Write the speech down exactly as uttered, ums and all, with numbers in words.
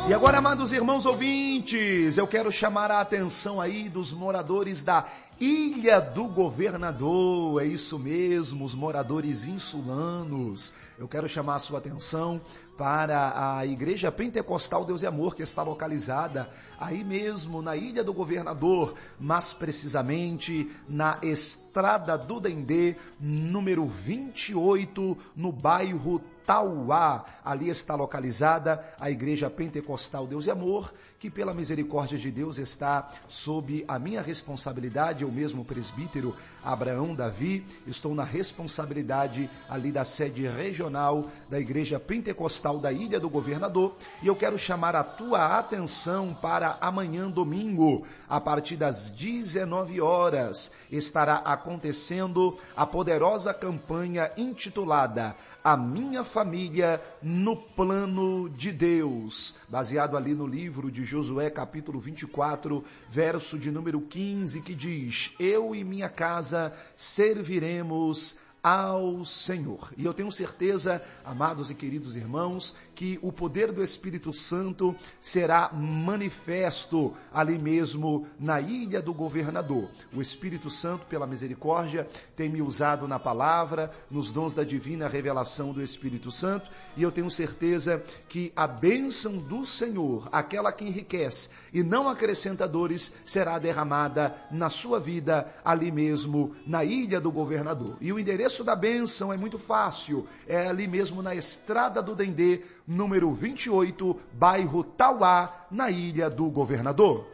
E agora, amados irmãos ouvintes, eu quero chamar a atenção aí dos moradores da Ilha do Governador. É isso mesmo, os moradores insulanos. Eu quero chamar a sua atenção para a Igreja Pentecostal Deus e Amor, que está localizada aí mesmo na Ilha do Governador, mas precisamente na Estrada do Dendê, número vinte e oito, no bairro Tauá. Ali está localizada a Igreja Pentecostal Deus e Amor, que pela misericórdia de Deus está sob a minha responsabilidade. Eu mesmo, presbítero Abraão Davi, estou na responsabilidade ali da sede regional da Igreja Pentecostal da Ilha do Governador, e eu quero chamar a tua atenção para amanhã, domingo, a partir das dezenove horas, estará acontecendo a poderosa campanha intitulada A Minha Família no Plano de Deus, baseado ali no livro de Josué, capítulo vinte e quatro, verso de número quinze, que diz: eu e minha casa serviremos ao Senhor. E eu tenho certeza, amados e queridos irmãos, que o poder do Espírito Santo será manifesto ali mesmo na Ilha do Governador. O Espírito Santo, pela misericórdia, tem me usado na palavra, nos dons da divina revelação do Espírito Santo, e eu tenho certeza que a bênção do Senhor, aquela que enriquece e não acrescenta dores, será derramada na sua vida ali mesmo na Ilha do Governador. E o endereço da bênção é muito fácil, é ali mesmo na Estrada do Dendê, número vinte e oito, bairro Tauá, na Ilha do Governador.